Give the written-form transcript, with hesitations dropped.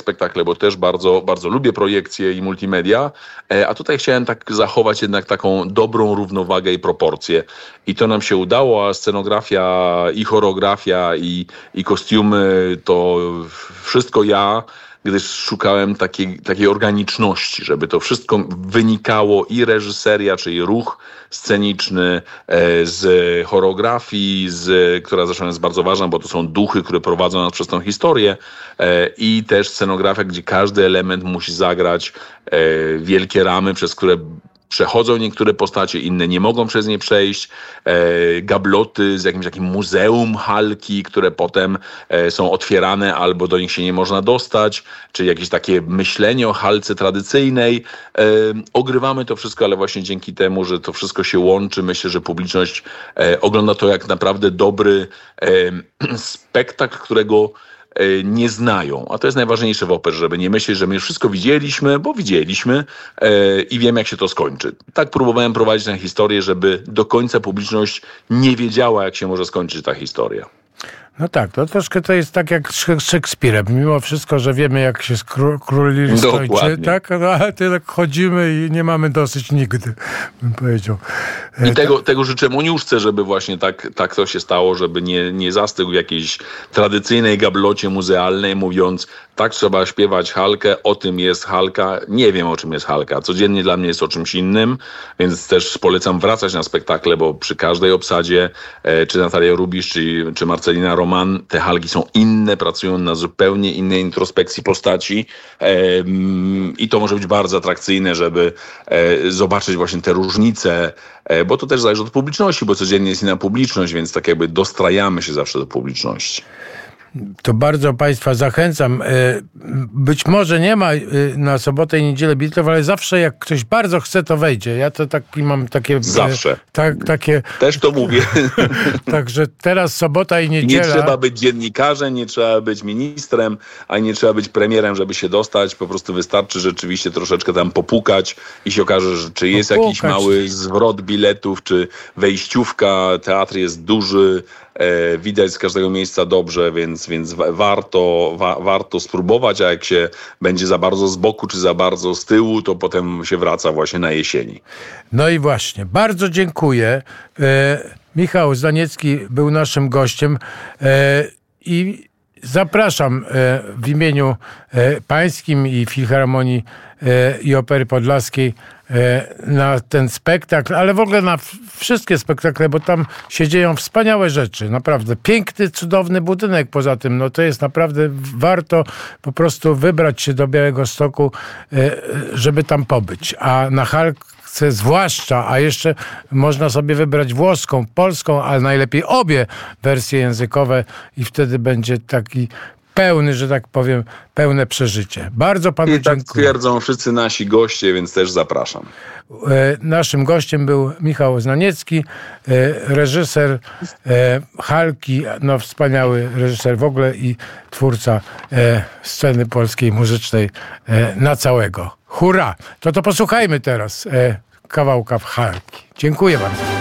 spektakle, bo też bardzo, bardzo lubię projekcje i multimedia, a tutaj chciałem tak zachować jednak taką dobrą równowagę i proporcje. I to nam się udało, a scenografia i choreografia i kostiumy to wszystko ja, gdyż szukałem takiej organiczności, żeby to wszystko wynikało i reżyseria, czyli ruch sceniczny, z choreografii, która zresztą jest bardzo ważna, bo to są duchy, które prowadzą nas przez tą historię, i też scenografia, gdzie każdy element musi zagrać, wielkie ramy, przez które przechodzą niektóre postacie, inne nie mogą przez nie przejść, gabloty z jakimś takim muzeum Halki, które potem są otwierane albo do nich się nie można dostać, czyli jakieś takie myślenie o Halce tradycyjnej. Ogrywamy to wszystko, ale właśnie dzięki temu, że to wszystko się łączy, myślę, że publiczność ogląda to jak naprawdę dobry spektakl, którego nie znają. A to jest najważniejsze w operze, żeby nie myśleć, że my już wszystko widzieliśmy, bo widzieliśmy i wiemy, jak się to skończy. Tak próbowałem prowadzić tę historię, żeby do końca publiczność nie wiedziała, jak się może skończyć ta historia. No tak, to troszkę to jest tak jak z Szekspirem. Mimo wszystko, że wiemy, jak się król Lear skończy, tak? No, ale tak chodzimy i nie mamy dosyć nigdy, bym powiedział. I tego życzę Moniuszce, żeby właśnie tak to się stało, żeby nie zastygł w jakiejś tradycyjnej gablocie muzealnej, mówiąc, tak trzeba śpiewać Halkę, o tym jest Halka. Nie wiem, o czym jest Halka. Codziennie dla mnie jest o czymś innym, więc też polecam wracać na spektakle, bo przy każdej obsadzie, czy Natalia Rubisz, czy Marcelina Roman, te Halki są inne, pracują na zupełnie innej introspekcji postaci, i to może być bardzo atrakcyjne, żeby zobaczyć właśnie te różnice, bo to też zależy od publiczności, bo codziennie jest inna publiczność, więc tak jakby dostrajamy się zawsze do publiczności. To bardzo Państwa zachęcam. Być może nie ma na sobotę i niedzielę biletów, ale zawsze jak ktoś bardzo chce, to wejdzie. Ja to mam takie... Zawsze. Takie. Też to mówię. Także teraz sobota i niedziela. Nie trzeba być dziennikarzem, nie trzeba być ministrem, a nie trzeba być premierem, żeby się dostać. Po prostu wystarczy rzeczywiście troszeczkę tam popukać i się okaże, że czy jest jakiś mały zwrot biletów, czy wejściówka, teatr jest duży, widać z każdego miejsca dobrze, więc warto spróbować, a jak się będzie za bardzo z boku, czy za bardzo z tyłu, to potem się wraca właśnie na jesieni. No i właśnie, bardzo dziękuję. Michał Zdaniecki był naszym gościem i zapraszam w imieniu pańskim i Filharmonii i Opery Podlaskiej na ten spektakl, ale w ogóle na wszystkie spektakle, bo tam się dzieją wspaniałe rzeczy. Naprawdę piękny, cudowny budynek poza tym. No to jest naprawdę warto po prostu wybrać się do Białegostoku, żeby tam pobyć. A na Halce zwłaszcza, a jeszcze można sobie wybrać włoską, polską, ale najlepiej obie wersje językowe i wtedy będzie taki pełny, że tak powiem, pełne przeżycie. Bardzo panu dziękuję. I tak twierdzą wszyscy nasi goście, więc też zapraszam. Naszym gościem był Michał Zdaniecki, reżyser Halki, no wspaniały reżyser w ogóle i twórca sceny polskiej muzycznej na całego. Hurra! To posłuchajmy teraz kawałka Halki. Dziękuję bardzo.